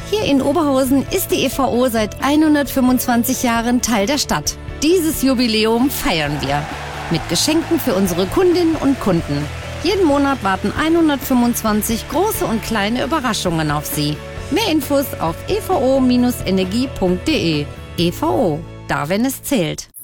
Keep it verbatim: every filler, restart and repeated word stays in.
Hier in Oberhausen ist die E V O seit hundertfünfundzwanzig Jahren Teil der Stadt. Dieses Jubiläum feiern wir mit Geschenken für unsere Kundinnen und Kunden. Jeden Monat warten hundertfünfundzwanzig große und kleine Überraschungen auf Sie. Mehr Infos auf e v o Bindestrich energie Punkt de. E V O, da wenn es zählt.